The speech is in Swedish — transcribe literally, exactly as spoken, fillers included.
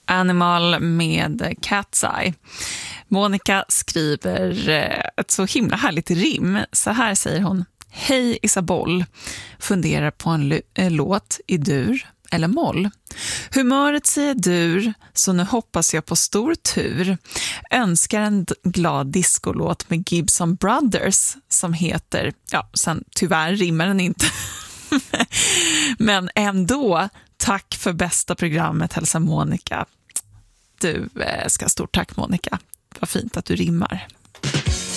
Animal med Cat's Eye. Monica skriver ett så himla härligt rim. Så här säger hon: Hej Isabel, funderar på en l- äh, låt i dur eller moll. Humöret säger dur, så nu hoppas jag på stor tur. Önskar en d- glad discolåt med Gibson Brothers som heter, ja, sen tyvärr rimmar den inte. Men ändå, tack för bästa programmet, hälsa Monica. Du eh, ska stort tack Monica. Vad fint att du rimmar.